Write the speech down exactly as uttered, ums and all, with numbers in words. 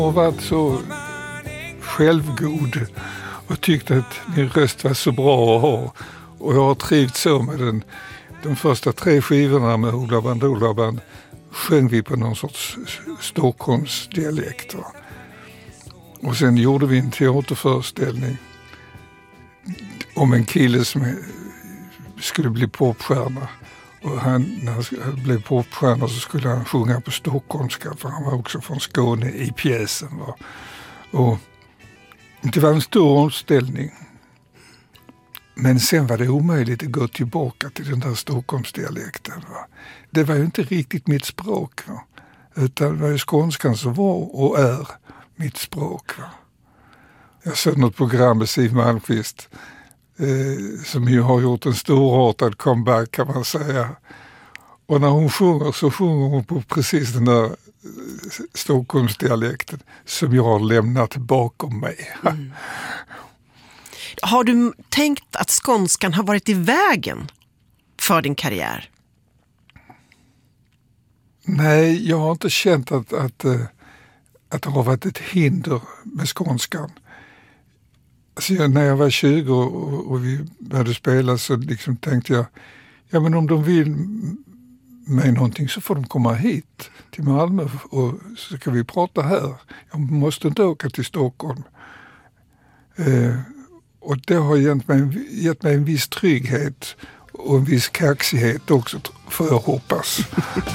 har varit så självgod och tyckte att min röst var så bra att ha. Och jag har trivts så med den. De första tre skivorna med Hoola Bandoola Band sjöng vi på någon sorts Stockholmsdialekt. Och sen gjorde vi en teaterföreställning om en kille som skulle bli popstjärna. Och han, när han blev popstjärna så skulle han sjunga på stockholmska, för han var också från Skåne i pjäsen. Va? Och det var en stor omställning. Men sen var det omöjligt att gå tillbaka till den där Stockholmsdialekten. Va? Det var ju inte riktigt mitt språk. Va? Utan det var ju skånskan som var och är mitt språk. Va? Jag såg något program med Siw Malmkvist eh, som ju har gjort en storartad comeback, kan man säga. Och när hon sjunger så sjunger hon på precis den där Stockholmsdialekten som jag har lämnat bakom mig. Mm. Har du tänkt att skånskan har varit i vägen för din karriär? Nej, jag har inte känt att, att, att det har varit ett hinder med skånskan. Alltså jag, när jag var tjugo och, och vi började spela så liksom tänkte jag, ja men om de vill med någonting så får de komma hit till Malmö och så ska vi prata här. Jag måste inte åka till Stockholm. Eh, och det har gett mig, gett mig en viss trygghet och en viss kaxighet också, får jag hoppas.